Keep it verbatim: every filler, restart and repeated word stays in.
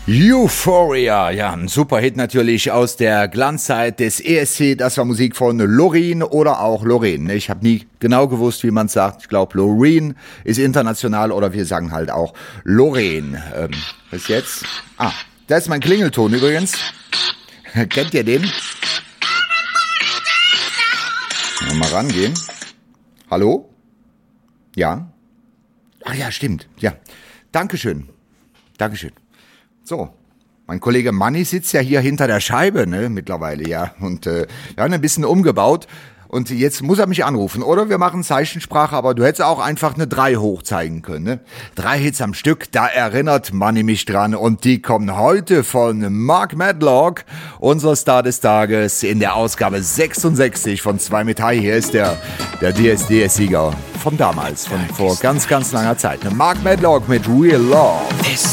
Euphoria, ja, ein super Hit natürlich aus der Glanzzeit des E S C. Das war Musik von Loreen oder auch Lorraine. Ich habe nie genau gewusst, wie man es sagt. Ich glaube, Loreen ist international oder wir sagen halt auch Lorraine. Ähm, was jetzt? Ah, da ist mein Klingelton übrigens. Kennt ihr den? Mal rangehen. Hallo? Ja? Ach ja, stimmt. Ja. Dankeschön. Dankeschön. So, mein Kollege Manni sitzt ja hier hinter der Scheibe, ne, mittlerweile, ja. Und äh, wir haben ein bisschen umgebaut. Und jetzt muss er mich anrufen. Oder wir machen Zeichensprache, aber du hättest auch einfach eine drei hochzeigen können, ne? Drei Hits am Stück, da erinnert Manni mich dran. Und die kommen heute von Mark Medlock, unser Star des Tages, in der Ausgabe sechsundsechzig von zwei mit High. Hier ist der, der D S D S-Sieger von damals, von vor ganz, ganz langer Zeit. Mark Medlock mit Real Love.